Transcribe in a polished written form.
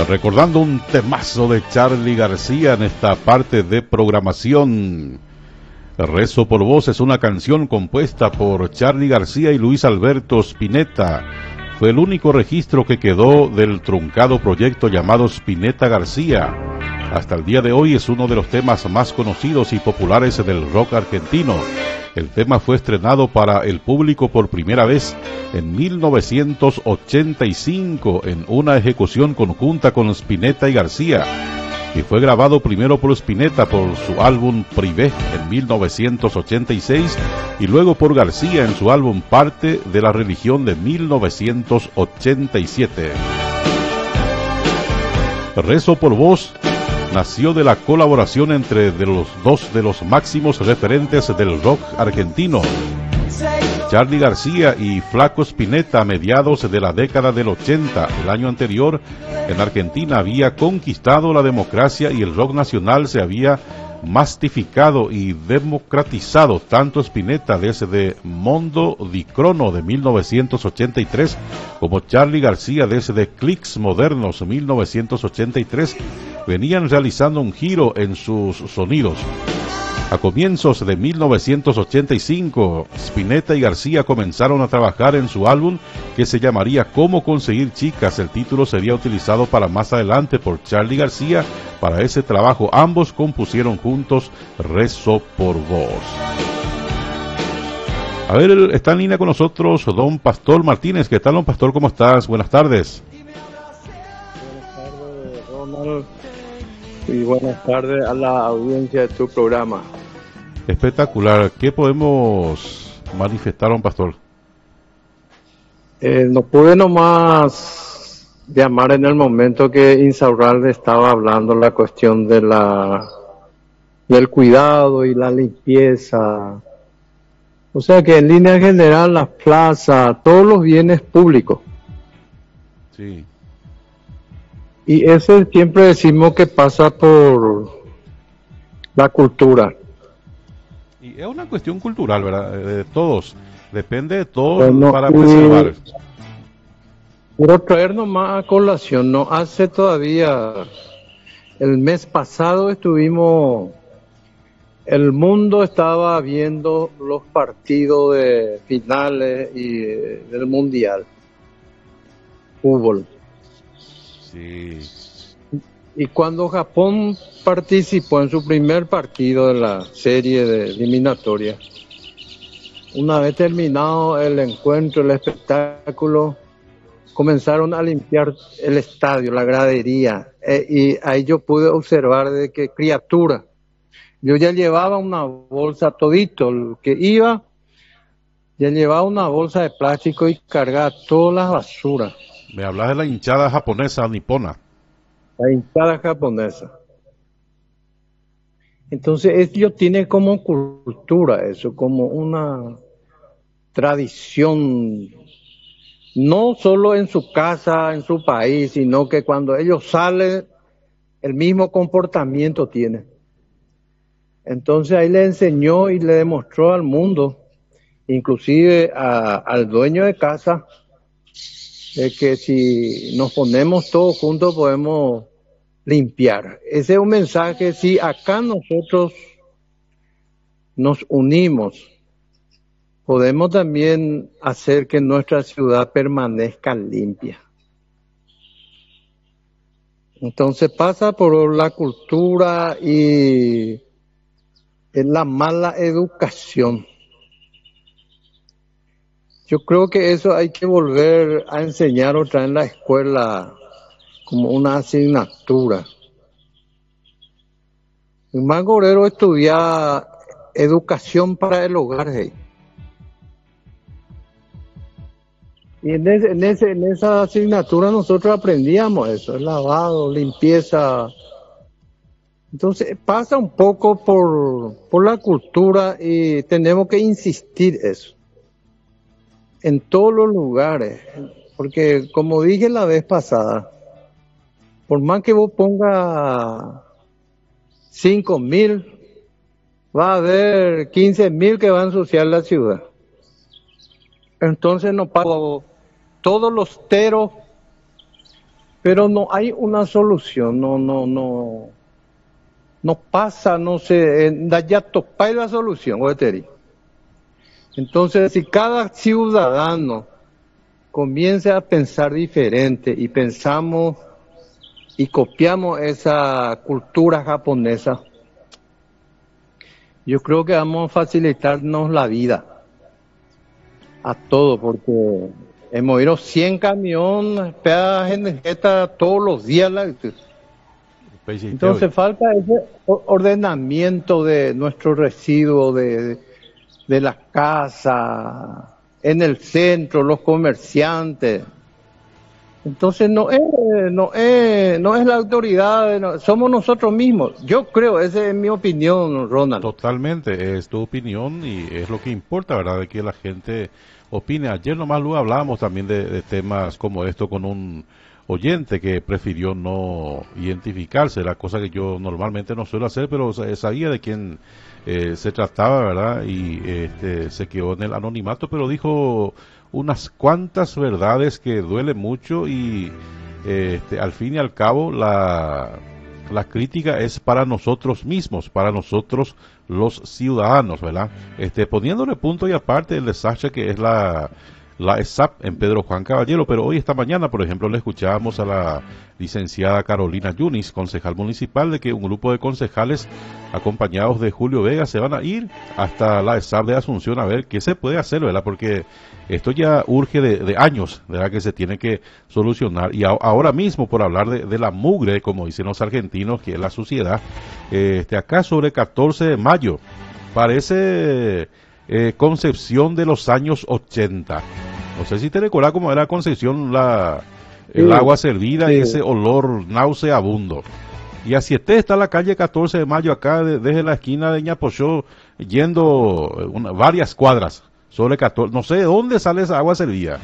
Recordando un temazo de Charly García en esta parte de programación. Rezo por vos es una canción compuesta por Charly García y Luis Alberto Spinetta. Fue el único registro que quedó del truncado proyecto llamado Spinetta García. Hasta el día de hoy es uno de los temas más conocidos y populares del rock argentino. El tema fue estrenado para el público por primera vez en 1985 en una ejecución conjunta con Spinetta y García, y fue grabado primero por Spinetta por su álbum Privé en 1986 y luego por García en su álbum Parte de la Religión de 1987. Rezo por vos nació de la colaboración entre los dos de los máximos referentes del rock argentino, Charly García y Flaco Spinetta, a mediados de la década del 80. El año anterior, en Argentina había conquistado la democracia y el rock nacional se había mastificado y democratizado. Tanto Spinetta desde Mondo di Crono de 1983 como Charly García desde Clicks Modernos 1983 venían realizando un giro en sus sonidos. A comienzos de 1985, Spinetta y García comenzaron a trabajar en su álbum que se llamaría Cómo conseguir chicas. El título sería utilizado para más adelante por Charly García. Para ese trabajo ambos compusieron juntos Rezo por vos. A ver, está en línea con nosotros don Pastor Martínez. ¿Qué tal, don Pastor? ¿Cómo estás? Buenas tardes. Buenas tardes, Ronald. Y buenas tardes a la audiencia de tu programa. Espectacular. ¿Qué podemos manifestar, don Pastor? No pude nomás llamar en el momento que Insaurralde estaba hablando la cuestión de del cuidado y la limpieza. O sea que en línea general las plazas, todos los bienes públicos. Sí. Y ese siempre decimos que pasa por la cultura. Y es una cuestión cultural, ¿verdad? De todos. Depende de todos, bueno, para preservar. Quiero traer nomás a colación, no hace todavía, el mes pasado el mundo estaba viendo los partidos de finales y del mundial, fútbol. Sí. Y cuando Japón participó en su primer partido de la serie de eliminatoria, una vez terminado el encuentro, el espectáculo, comenzaron a limpiar el estadio, la gradería, y ahí yo pude observar de que criatura, yo ya llevaba una bolsa todito, el que iba, ya llevaba una bolsa de plástico y cargaba todas las basuras. Me hablas de la hinchada japonesa nipona. La hinchada japonesa. Entonces ellos tienen como cultura eso, como una tradición, no solo en su casa, en su país, sino que cuando ellos salen, el mismo comportamiento tienen. Entonces ahí le enseñó y le demostró al mundo, inclusive al dueño de casa, de que si nos ponemos todos juntos podemos limpiar. Ese es un mensaje, si acá nosotros nos unimos, podemos también hacer que nuestra ciudad permanezca limpia. Entonces pasa por la cultura y la mala educación. Yo creo que eso hay que volver a enseñar otra vez en la escuela como una asignatura. El más gorero estudia educación para el hogar. Y en esa asignatura nosotros aprendíamos eso, el lavado, limpieza. Entonces pasa un poco por la cultura y tenemos que insistir eso en todos los lugares, porque como dije la vez pasada, por más que vos pongas 5,000, va a haber 15,000 que van a ensuciar la ciudad. Entonces no pasa, todos los teros pero no hay una solución, no pasa, no sé, ya topa la solución, Gueteri. Entonces, si cada ciudadano comienza a pensar diferente y pensamos y copiamos esa cultura japonesa, yo creo que vamos a facilitarnos la vida a todos, porque hemos ido 100 camiones, peajes en jeta todos los días. Entonces falta ese ordenamiento de nuestros residuos, de la casa, en el centro, los comerciantes. Entonces no es la autoridad, somos nosotros mismos. Yo creo, esa es mi opinión, Ronald. Totalmente, es tu opinión y es lo que importa, ¿verdad? De que la gente opine. Ayer nomás luego hablábamos también de temas como esto con un oyente que prefirió no identificarse, la cosa que yo normalmente no suelo hacer, pero sabía de quién se trataba, ¿verdad? Y se quedó en el anonimato, pero dijo unas cuantas verdades que duele mucho y al fin y al cabo la crítica es para nosotros mismos, para nosotros los ciudadanos, ¿verdad? Poniéndole punto y aparte el desastre que es la ESAP en Pedro Juan Caballero, pero hoy esta mañana, por ejemplo, le escuchábamos a la licenciada Carolina Yunis, concejal municipal, de que un grupo de concejales acompañados de Julio Vega se van a ir hasta la ESAP de Asunción a ver qué se puede hacer, ¿verdad? Porque esto ya urge de años, ¿verdad? Que se tiene que solucionar. Y ahora mismo, por hablar de la mugre, como dicen los argentinos, que es la suciedad, acá sobre 14 de mayo, parece Concepción de los años 80. No sé si te recuerdas cómo era Concepción, el agua servida, sí, y ese olor nauseabundo. Y así está la calle 14 de mayo acá, desde la esquina de Ñapochó, yendo varias cuadras, sobre 14, no sé de dónde sale esa agua servida.